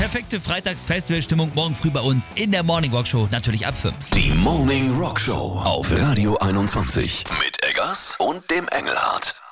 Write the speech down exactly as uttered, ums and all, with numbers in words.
perfekte Freitags-Festival-Stimmung morgen früh bei uns in der Morning Rock Show, natürlich ab fünf. Die Morning Rock Show auf Radio einundzwanzig mit Eggers und dem Engelhardt.